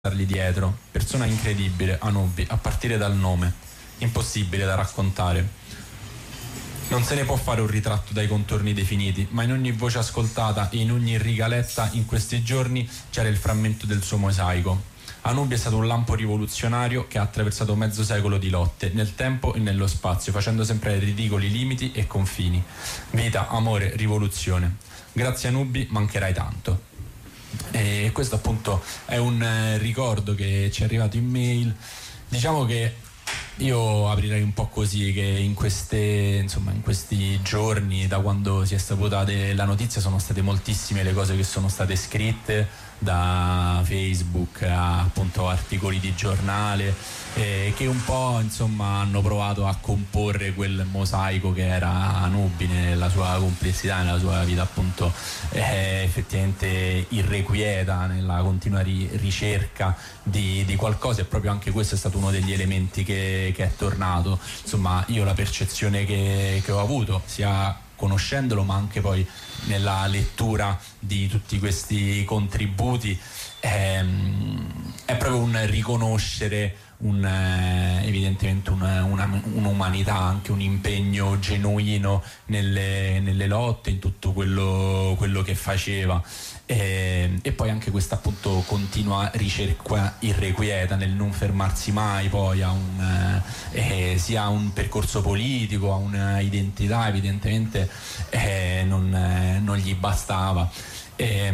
stargli dietro. Persona incredibile, Anubi, a partire dal nome. Impossibile da raccontare. Non se ne può fare un ritratto dai contorni definiti, ma in ogni voce ascoltata e in ogni riga letta in questi giorni c'era il frammento del suo mosaico. Anubi è stato un lampo rivoluzionario che ha attraversato mezzo secolo di lotte, nel tempo e nello spazio, facendo sempre ridicoli limiti e confini. Vita, amore, rivoluzione. Grazie Anubi, mancherai tanto. E questo appunto è un ricordo che ci è arrivato in mail. Diciamo che io aprirei un po' così, che in questi giorni, da quando si è saputa della notizia, sono state moltissime le cose che sono state scritte, da Facebook a appunto articoli di giornale, che un po' hanno provato a comporre quel mosaico che era Anubi nella sua complessità, nella sua vita appunto effettivamente irrequieta, nella continua ricerca di qualcosa, e proprio anche questo è stato uno degli elementi che è tornato. Insomma, io la percezione che ho avuto, sia conoscendolo ma anche poi nella lettura di tutti questi contributi, è proprio un riconoscere evidentemente un'umanità, anche un impegno genuino nelle lotte, in tutto quello che faceva, e poi anche questa appunto continua ricerca irrequieta nel non fermarsi mai poi sia a un percorso politico, a un'identità. Evidentemente non gli bastava, e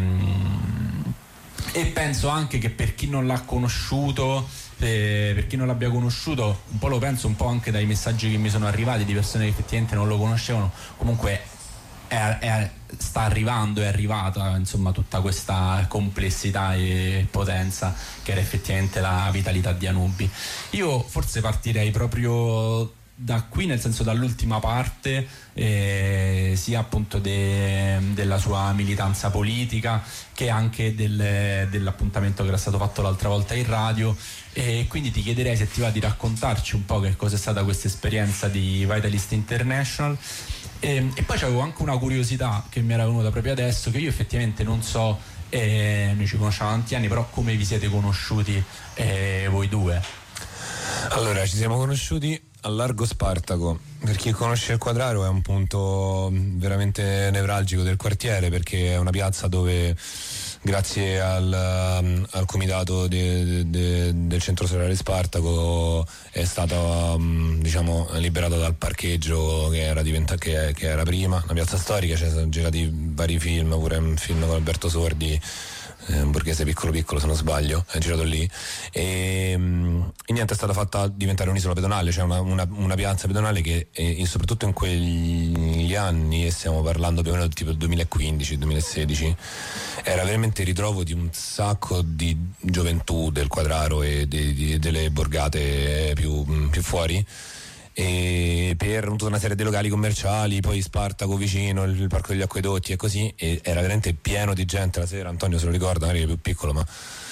penso anche che per chi non l'ha conosciuto, per chi non l'abbia conosciuto, un po' lo penso un po' anche dai messaggi che mi sono arrivati di persone che effettivamente non lo conoscevano, comunque sta arrivando, è arrivata insomma tutta questa complessità e potenza che era effettivamente la vitalità di Anubi. Io forse partirei proprio da qui, nel senso dall'ultima parte, sia appunto della sua militanza politica che anche dell'appuntamento che era stato fatto l'altra volta in radio, e quindi ti chiederei se ti va di raccontarci un po' che cosa è stata questa esperienza di Vitalist International. E poi c'avevo anche una curiosità che mi era venuta proprio adesso, che io effettivamente non so, noi ci conosciamo tanti anni, però come vi siete conosciuti voi due? Allora, ci siamo conosciuti al Largo Spartaco. Per chi conosce il Quadraro è un punto veramente nevralgico del quartiere, perché è una piazza dove, grazie al comitato del centro solare Spartaco, è stata liberata dal parcheggio che era prima, una piazza storica. Ci sono girati vari film, pure un film con Alberto Sordi, un borghese piccolo piccolo se non sbaglio, è girato lì, e niente, è stata fatta diventare un'isola pedonale, cioè una piazza pedonale che soprattutto in quegli anni, e stiamo parlando più o meno tipo 2015-2016, era veramente il ritrovo di un sacco di gioventù del Quadraro e delle borgate più fuori, e per tutta una serie di locali commerciali, poi Spartaco vicino, il Parco degli Acquedotti e così, e era veramente pieno di gente la sera. Antonio se lo ricorda, magari è più piccolo, ma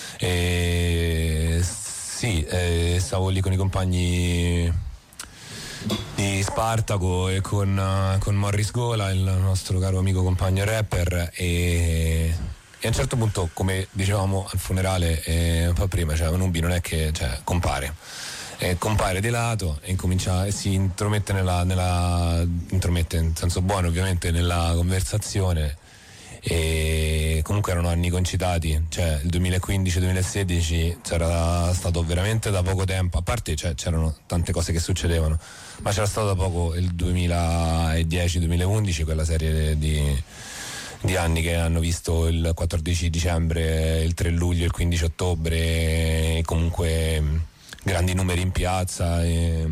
stavo lì con i compagni di Spartaco e con Morris Gola, il nostro caro amico compagno rapper, e a un certo punto, come dicevamo al funerale un po' prima, cioè Anubi non è che compare di lato e incomincia, e si intromette intromette in senso buono ovviamente nella conversazione, e comunque erano anni concitati, cioè il 2015-2016 c'era stato veramente da poco tempo, a parte c'erano tante cose che succedevano, ma c'era stato da poco il 2010-2011, quella serie di anni che hanno visto il 14 dicembre, il 3 luglio, il 15 ottobre, e comunque grandi numeri in piazza e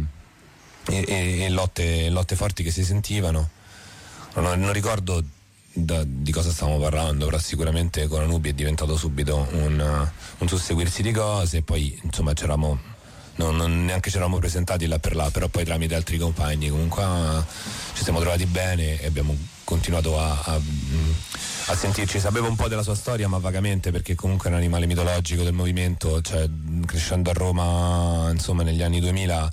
lotte forti che si sentivano. Non ricordo di cosa stavamo parlando, però sicuramente con Anubi è diventato subito un susseguirsi di cose, e poi insomma neanche ci eravamo presentati là per là, però poi tramite altri compagni comunque ci siamo trovati bene e abbiamo continuato a sentirci. Sapevo un po' della sua storia, ma vagamente, perché comunque è un animale mitologico del movimento, cioè crescendo a Roma insomma negli anni 2000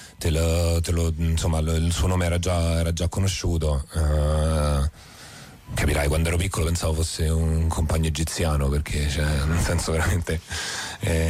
il suo nome era già conosciuto. Capirai, quando ero piccolo pensavo fosse un compagno egiziano, perché nel senso veramente